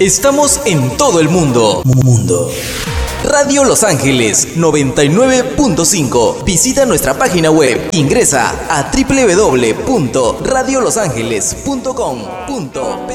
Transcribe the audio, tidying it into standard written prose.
Estamos en todo el mundo. Radio Los Ángeles 99.5. Visita nuestra página web. Ingresa a www.radiolosangeles.com.pe